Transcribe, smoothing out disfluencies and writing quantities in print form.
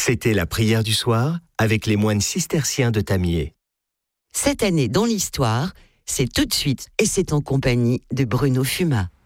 C'était la prière du soir avec les moines cisterciens de Tamier. Cette année dans l'histoire, c'est tout de suite et c'est en compagnie de Bruno Fuma.